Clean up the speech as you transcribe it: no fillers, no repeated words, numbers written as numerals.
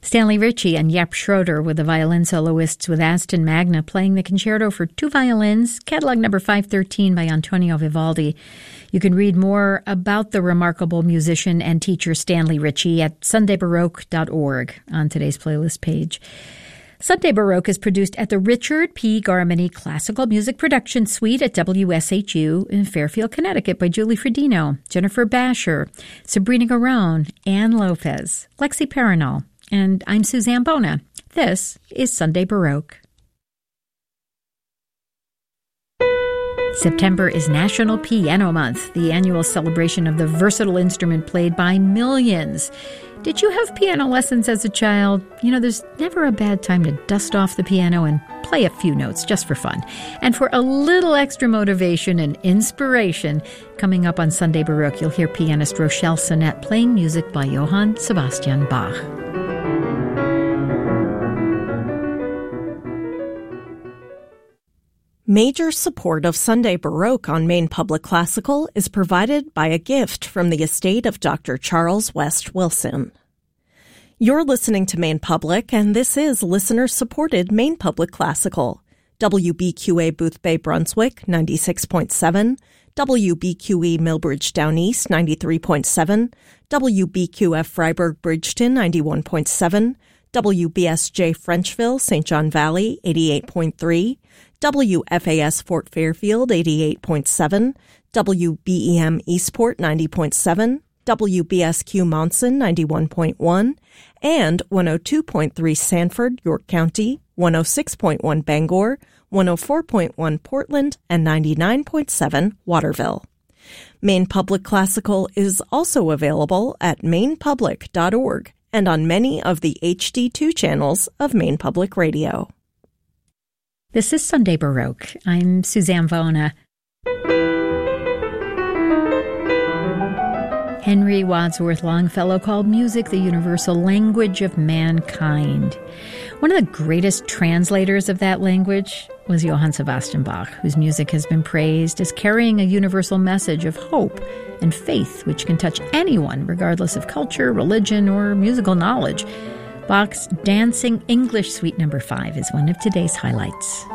Stanley Ritchie and Jaap Schroeder were the violin soloists, with Aston Magna playing the concerto for two violins, catalog number 513 by Antonio Vivaldi. You can read more about the remarkable musician and teacher Stanley Ritchie at sundaybaroque.org on today's playlist page. Sunday Baroque is produced at the Richard P. Garmany Classical Music Production Suite at WSHU in Fairfield, Connecticut by Julie Fredino, Jennifer Basher, Sabrina Garone, Ann Lopez, Lexi Paranol, and I'm Suzanne Bona. This is Sunday Baroque. September is National Piano Month, the annual celebration of the versatile instrument played by millions. Did you have piano lessons as a child? You know, there's never a bad time to dust off the piano and play a few notes just for fun. And for a little extra motivation and inspiration, coming up on Sunday Baroque, you'll hear pianist Rochelle Sonnett playing music by Johann Sebastian Bach. Major support of Sunday Baroque on Maine Public Classical is provided by a gift from the estate of Dr. Charles West Wilson. You're listening to Maine Public, and this is listener-supported Maine Public Classical. WBQA Boothbay Brunswick, 96.7, WBQE Millbridge Down East, 93.7, WBQF Freiburg Bridgeton, 91.7, WBSJ Frenchville, St. John Valley, 88.3, WFAS Fort Fairfield, 88.7, WBEM Eastport, 90.7, WBSQ Monson, 91.1, and 102.3 Sanford, York County, 106.1 Bangor, 104.1 Portland, and 99.7 Waterville. Maine Public Classical is also available at mainepublic.org and on many of the HD2 channels of Maine Public Radio. This is Sunday Baroque. I'm Suzanne Bona. Henry Wadsworth Longfellow called music the universal language of mankind. One of the greatest translators of that language was Johann Sebastian Bach, whose music has been praised as carrying a universal message of hope and faith, which can touch anyone, regardless of culture, religion, or musical knowledge. Bach's Dancing English Suite No. 5 is one of today's highlights.